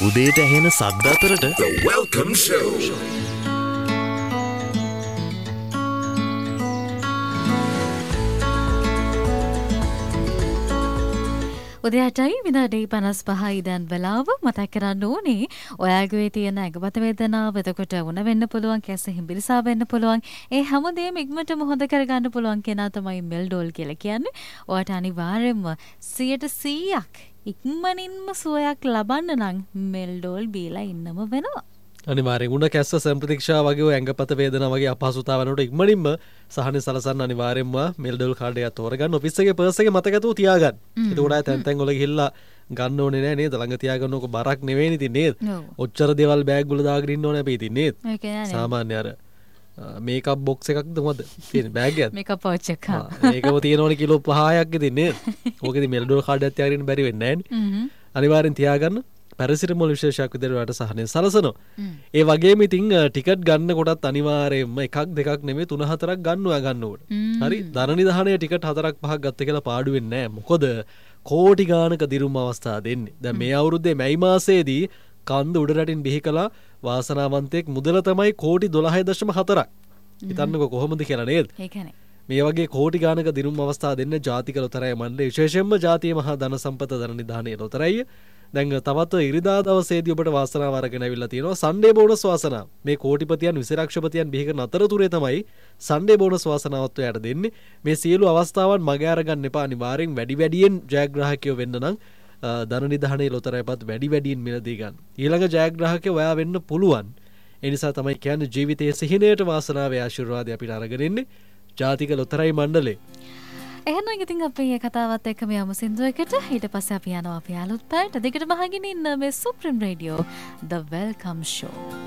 උදේට ඇහෙන සද්ද අතරට The Welcome Show. උදයටයි විනාඩි 55යි දැන් වෙලාව. මතක් කරන්න ඕනේ ඔයාගේ තියෙන ඇඟපත වේදනාව එතකොට වුණ වෙන්න පුළුවන්, කැස්ස හිඹිරිසා වෙන්න පුළුවන්. ඒ හැමදේම ඉක්මනටම හොඳ කරගන්න පුළුවන් කෙනා තමයි මෙල්ඩෝල් කියලා කියන්නේ. ඔයාට අනිවාර්යයෙන්ම 100%ක් ඉක්මනින්ම සුවයක් ලබන්න නම් මෙල්ඩෝල් බීලා ඉන්නම වෙනවා. අනිවාර්යෙන් උණ කැස්ස සම්ප්‍රතික්ෂා වගේ ඇඟපත වේදනාව වගේ අපහසුතාවනට ඉක්මනින්ම සහන සලසන්න අනිවාර්යෙන්ම මෙල්ඩෝල් කාඩ් එක තෝරගන්න. ඔෆිස් එකේ පර්ස් එකේ මතකතුව තියාගන්න. ඒක උඩා තැන් තැන් වල ගිහිල්ලා ගන්න ඕනේ නෑ නේද? ළඟ තියාගන්නකො බරක් නෙවෙයි ඉතින් නේද? ඔච්චර දේවල් බෑග් වල දාගෙන ඉන්න ඕනේ අපි ඉතින් නේද? සාමාන්‍ය අර මේකප් බොක්ස් එකක්ද මොකද තියෙන්නේ බෑග් එකක්? මේකප් පවුච් එකක්. ඒකම තියෙනවනේ කිලෝ 5ක් ඉතින් නේද? ඕකෙදි මෙල්ඩෝල් කාඩ් එකක් තියාගෙන බැරි වෙන්නේ නෑනේ. අනිවාර්යෙන් තියාගන්න. පැරසිටමෝල් විශේෂයක් විදිහට රට සහනෙන් සලසනවා. ඒ වගේම ඉතින් ටිකට් ගන්න කොටත් අනිවාර්යයෙන්ම එකක් දෙකක් නෙමෙයි 3-4ක් ගන්න ඕනේ. හරි? ධන නිධානයේ ටිකට් 4-5ක් ගත්ත කියලා පාඩු වෙන්නේ නැහැ. මොකද කෝටි ගානක දිරුම් අවස්ථා දෙන්නේ. දැන් මේ අවුරුද්දේ මැයි මාසයේදී කන්ද උඩ රටින් බිහි කළා වාසනාවන්තයෙක් මුදල තමයි කෝටි 12.4ක්. හිතන්නකෝ කොහොමද කියලා නේද? ඒකනේ. මේ වගේ කෝටි ගානක දිනුම් අවස්ථා දෙන්න ජාතික ලොතරැයි මණ්ඩලය විශේෂයෙන්ම ජාතිය මහා ධන සම්පත ධන නිධානයේ ලොතරැයි දැන් තවත් ඉරිදා දවසේදී ඔබට වාසනාව අරගෙන අවිල්ලා තියෙනවා සන්ඩේ බෝනස් වාසනාව. මේ කෝටිපතියන් විසිරක්ෂපතියන් බිහි කරන අතරතුරේ තමයි සන්ඩේ බෝනස් වාසනාවත් ඔයාලට දෙන්නේ. මේ සියලු අවස්ථාවන් මග අරගන්න එපා. අනිවාර්යෙන් වැඩි වැඩියෙන් ජයග්‍රාහකයෝ වෙන්න නම් ධන නිධානයේ ලොතරැයිපත් වැඩි වැඩියෙන් මිලදී ගන්න. ඊළඟ ජයග්‍රාහකයෝ ඔයා වෙන්න පුළුවන්. ඒ නිසා තමයි කියන්නේ ජීවිතයේ සිහිනයට වාසනාවේ ආශිර්වාදය අපිට අරගෙන ඉන්නේ ජාතික ලොතරැයි මණ්ඩලය. එහෙනම් ඉතින් අපි මේ කතාවත් එක්කම යමු සින්දුවකට. ඊට පස්සේ අපි යනවා අපි අලුත් පැයට. දෙකටම අහගෙන ඉන්න මේ supreme radio The Welcome Show.